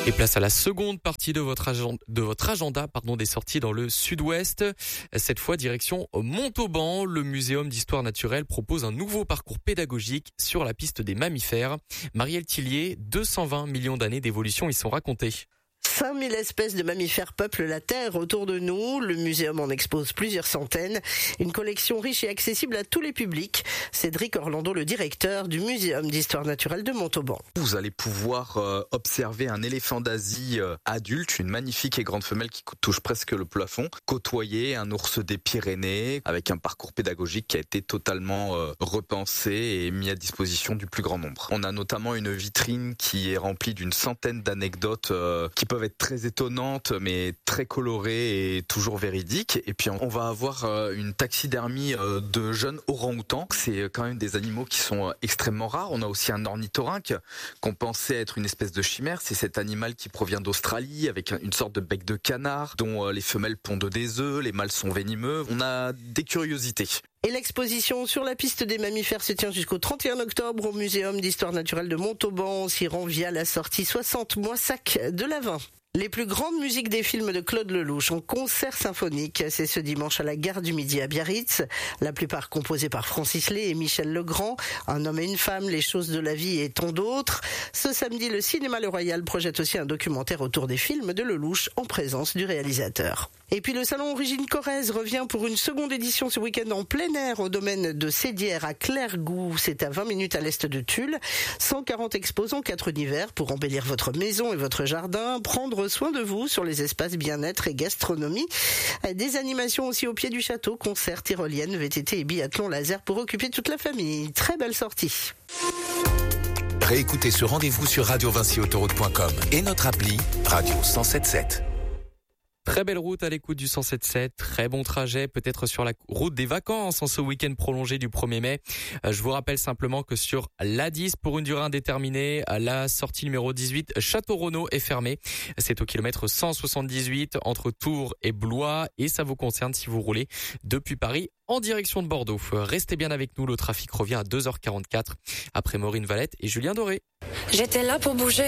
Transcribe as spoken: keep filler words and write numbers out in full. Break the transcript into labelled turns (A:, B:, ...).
A: Et place à la seconde partie de votre agenda, de votre agenda pardon, des sorties dans le sud-ouest. Cette fois, direction Montauban. Le Muséum d'histoire naturelle propose un nouveau parcours pédagogique sur la piste des mammifères. Marielle Tillier, deux cent vingt millions d'années d'évolution y sont racontées.
B: cinq mille espèces de mammifères peuplent la Terre autour de nous. Le muséum en expose plusieurs centaines. Une collection riche et accessible à tous les publics. Cédric Orlando, le directeur du Muséum d'histoire naturelle de Montauban.
C: Vous allez pouvoir euh, observer un éléphant d'Asie euh, adulte, une magnifique et grande femelle qui touche presque le plafond, côtoyer un ours des Pyrénées avec un parcours pédagogique qui a été totalement euh, repensé et mis à disposition du plus grand nombre. On a notamment une vitrine qui est remplie d'une centaine d'anecdotes euh, qui peuvent être très étonnantes mais très colorées et toujours véridiques. Et puis on va avoir une taxidermie de jeunes orang-outans. C'est quand même des animaux qui sont extrêmement rares. On a aussi un ornithorynque qu'on pensait être une espèce de chimère. C'est cet animal qui provient d'Australie avec une sorte de bec de canard dont les femelles pondent des œufs, les mâles sont venimeux. On a des curiosités.
B: Et l'exposition sur la piste des mammifères se tient jusqu'au trente et un octobre au Muséum d'histoire naturelle de Montauban. On s'y rend via la sortie soixante Moissac de l'Avin. Les plus grandes musiques des films de Claude Lelouch en concert symphonique, c'est ce dimanche à la Gare du Midi à Biarritz. La plupart composés par Francis Lay et Michel Legrand. Un homme et une femme, les choses de la vie et tant d'autres. Ce samedi, le Cinéma Le Royal projette aussi un documentaire autour des films de Lelouch en présence du réalisateur. Et puis le salon Origine Corrèze revient pour une seconde édition ce week-end en plein air au domaine de Sédière à Clairgouth. C'est à vingt minutes à l'est de Tulle. cent quarante exposants, quatre univers pour embellir votre maison et votre jardin, prendre soin de vous sur les espaces bien-être et gastronomie. Des animations aussi au pied du château, concerts, tyroliennes, V T T et biathlon laser pour occuper toute la famille. Très belle sortie.
D: Réécoutez ce rendez-vous sur radio vinci autoroute point com et notre appli Radio cent sept sept.
A: Très belle route à l'écoute du cent sept sept, très bon trajet, peut-être sur la route des vacances en ce week-end prolongé du premier mai. Je vous rappelle simplement que sur l'A dix, pour une durée indéterminée, la sortie numéro dix-huit, Château-Renaud est fermée. C'est au kilomètre cent soixante-dix-huit entre Tours et Blois et ça vous concerne si vous roulez depuis Paris en direction de Bordeaux. Restez bien avec nous, le trafic revient à deux heures quarante-quatre après Maureen Valette et Julien Doré.
E: J'étais là pour bouger.